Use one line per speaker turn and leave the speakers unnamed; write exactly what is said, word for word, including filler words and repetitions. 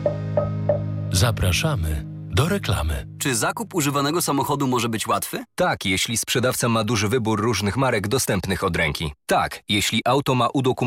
Zapraszamy do reklamy.
Czy zakup używanego samochodu może być łatwy?
Tak, jeśli sprzedawca ma duży wybór różnych marek dostępnych od ręki. Tak, jeśli auto ma udokumentowane